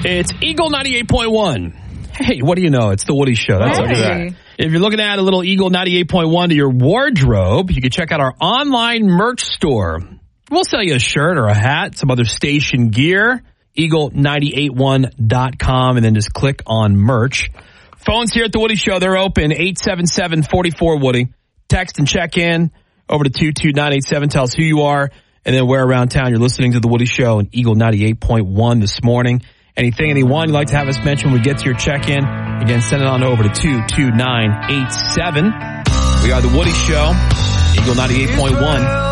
It's Eagle 98.1. Hey, what do you know? It's the Woody Show. That's Hey. look at that. If you're looking to add a little Eagle 98.1 to your wardrobe, you can check out our online merch store. We'll sell you a shirt or a hat, some other station gear, eagle981.com, and then just click on merch. Phones here at the Woody Show, they're open, 877-44-WOODY. Text and check in over to 22987. Tell us who you are and then where around town you're listening to the Woody Show and Eagle 98.1 this morning. Anyone you'd like to have us mention when we get to your check-in, again, send it on over to 22987. We are the Woody Show, Eagle 98.1.